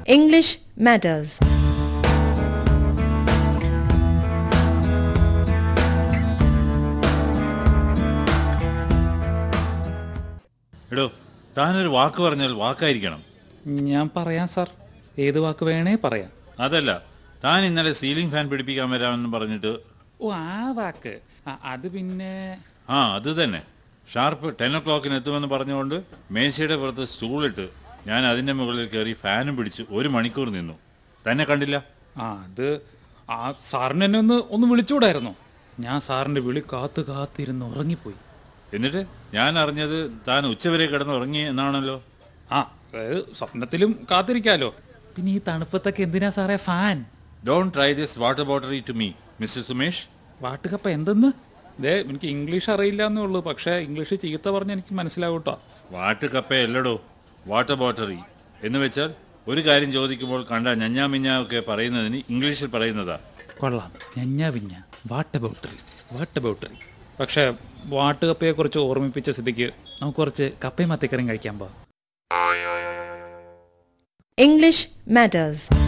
English matters. എടോ, താനൊരു വാക്ക് പറഞ്ഞാൽ വാക്കായിരിക്കണം. ഞാൻ പറയാം സാർ, ഏത് വാക്ക് വേണേ പറയാം. അതല്ല, താൻ ഇന്നലെ സീലിംഗ് ഫാൻ പിടിപ്പിക്കാൻ വരാമെന്ന് പറഞ്ഞിട്ട്. ഓ, ആ വാക്ക് അത് പിന്നെ അത് തന്നെ. ഷാർപ്പ് 10 o'clock എത്തുമെന്ന് പറഞ്ഞുകൊണ്ട് മേശയുടെ പുറത്ത് സ്റ്റൂളിട്ട് ഞാൻ അതിൻ്റെ മുകളിൽ കയറി ഫാനും പിടിച്ച് 1 മണിക്കൂർ നിന്നു. തന്നെ കണ്ടില്ല. അത് സാറിന് എന്നെ ഒന്ന് വിളിച്ചുകൂടായിരുന്നോ? ഞാൻ സാറിൻ്റെ വിളി കാത്തിരുന്ന് ഉറങ്ങിപ്പോയി. എന്നിട്ട് ഞാൻ അറിഞ്ഞത് താൻ ഉച്ചവരെ കിടന്ന് ഉറങ്ങി എന്നാണല്ലോ. അതായത് സ്വപ്നത്തിലും കാത്തിരിക്കാലോ. പിന്നെ ഈ തണുപ്പത്തൊക്കെ എന്തിനാ സാറേ fan? Don't try this water ബോട്ടറി to me mister Sumesh. വാട്ടുകപ്പ എന്തെന്ന്? എനിക്ക് ഇംഗ്ലീഷ് അറിയില്ല എന്നേ ഉള്ളൂ, പക്ഷേ ഇംഗ്ലീഷ് ചീത്ത പറഞ്ഞ് എനിക്ക് മനസ്സിലാവും കേട്ടോ. വാട്ടുകപ്പയല്ലടോ, വാട്ടർ ബോട്ടറി എന്ന് വെച്ചാൽ ഒരു കാര്യം ചോദിക്കുമ്പോൾ കണ്ട ഞഞ്ഞാ മിഞ്ഞാ ഒക്കെ പറയുന്നതിന് ഇംഗ്ലീഷിൽ പറയുന്നതാ. കൊള്ളാം, ഞഞ്ഞാ പിഞ്ഞ വാട്ടർ ബോട്ടറി. പക്ഷേ വാട്ടുകപ്പയെക്കുറിച്ച് ഓർമ്മിപ്പിച്ച സ്ഥിതിക്ക് നമുക്ക് കുറച്ച് കപ്പയും മത്തിക്കറിയും കഴിക്കാൻ പോവാം. English matters.